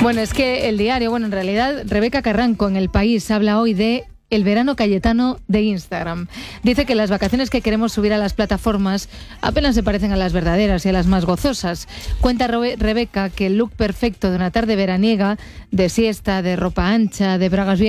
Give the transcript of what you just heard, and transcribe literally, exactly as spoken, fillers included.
Bueno, es que el diario, bueno, en realidad Rebeca Carranco en El País habla hoy de el verano cayetano de Instagram. Dice que las vacaciones que queremos subir a las plataformas apenas se parecen a las verdaderas y a las más gozosas. Cuenta Re- Rebeca que el look perfecto de una tarde veraniega, de siesta, de ropa ancha, de bragas bien